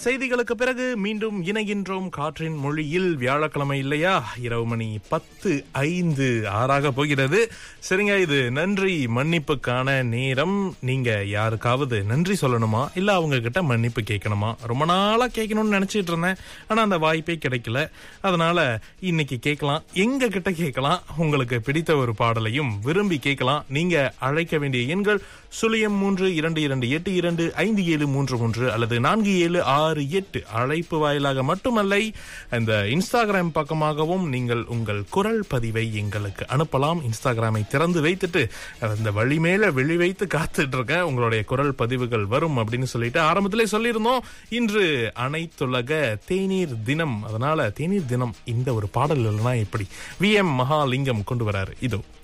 செய்திகளுக்கு பிறகு மீண்டும் இணைகின்றோம் காற்றின் மொழியில். வியாழக்கிழமை இல்லையா, இரவு மணி 10:05 ஆறாக போகிறது. சரிங்க, இது நன்றி மன்னிப்புக்கான நேரம். நீங்க யாருக்காவது நன்றி சொல்லணுமா, இல்ல அவங்க கிட்ட மன்னிப்பு கேட்கணுமா? ரொம்ப நாளா கேட்கணும்னு நினைச்சிட்டு இருந்தேன், ஆனா அந்த வாய்ப்பே கிடைக்கல. அதனால இன்னைக்கு கேட்கலாம். எங்க கிட்ட கேட்கலாம். உங்களுக்கு பிடித்த ஒரு பாடலையும் விரும்பி கேட்கலாம். நீங்க அழைக்க வேண்டிய எண்கள் 0322825733 அல்லது 4768. அழைப்பு வாயிலாக மட்டுமல்ல, இந்த இன்ஸ்டாகிராம் பக்கமாகவும் நீங்கள் உங்கள் குரல் பதிவை எங்களுக்கு அனுப்பலாம். இன்ஸ்டாகிராமை திறந்து வைத்துட்டு அந்த வழி மேல வெளி வைத்து காத்துட்டு இருக்கேன். உங்களுடைய குரல் பதிவுகள் வரும் அப்படின்னு சொல்லிட்டு ஆரம்பத்திலே சொல்லியிருந்தோம். இன்று அனைத்துலக தேநீர் தினம். அதனால தேநீர் தினம் இந்த ஒரு பாடல் இல்லைன்னா எப்படி? VM மகாலிங்கம் கொண்டு வராரு. இதோ